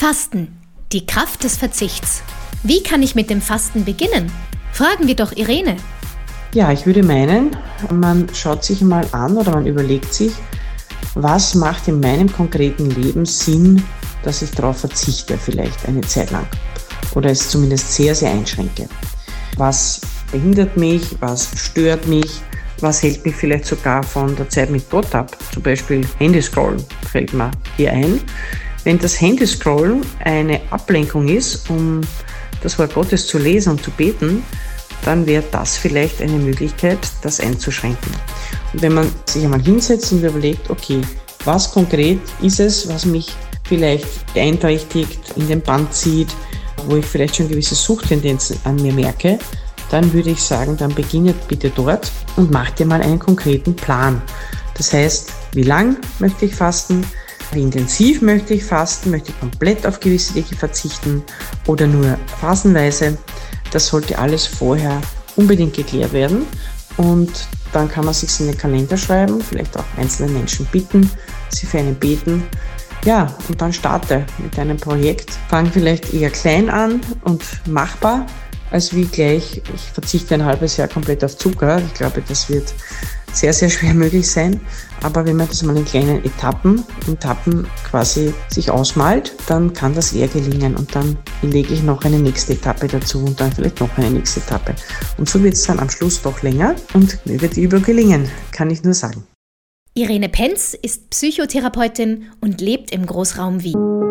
Fasten, die Kraft des Verzichts. Wie kann ich mit dem Fasten beginnen? Fragen wir doch Irene. Ja, ich würde meinen, man schaut sich mal an oder man überlegt sich, was macht in meinem konkreten Leben Sinn, dass ich darauf verzichte, vielleicht eine Zeit lang. Oder es zumindest sehr, sehr einschränke. Was behindert mich, was stört mich, was hält mich vielleicht sogar von der Zeit mit Gott ab. Zum Beispiel Handyscrollen fällt mir hier ein. Wenn das Handyscrollen eine Ablenkung ist, um das Wort Gottes zu lesen und zu beten, dann wäre das vielleicht eine Möglichkeit, das einzuschränken. Und wenn man sich einmal hinsetzt und überlegt, okay, was konkret ist es, was mich vielleicht beeinträchtigt, in den Bann zieht, wo ich vielleicht schon gewisse Suchttendenzen an mir merke, dann würde ich sagen, dann beginne bitte dort und mach dir mal einen konkreten Plan. Das heißt, wie lang möchte ich fasten? Wie intensiv möchte ich fasten? Möchte ich komplett auf gewisse Dinge verzichten oder nur phasenweise? Das sollte alles vorher unbedingt geklärt werden und dann kann man sich in den Kalender schreiben, vielleicht auch einzelne Menschen bitten, sie für einen beten. Ja, und dann starte mit einem Projekt. Fang vielleicht eher klein an und machbar, als wie gleich, ich verzichte ein halbes Jahr komplett auf Zucker. Ich glaube, das wird sehr, sehr schwer möglich sein. Aber wenn man das mal in kleinen Etappen quasi sich ausmalt, dann kann das eher gelingen. Und dann lege ich noch eine nächste Etappe dazu und dann vielleicht noch eine nächste Etappe. Und so wird es dann am Schluss doch länger und möge die Übung gelingen, kann ich nur sagen. Irene Penz ist Psychotherapeutin und lebt im Großraum Wien.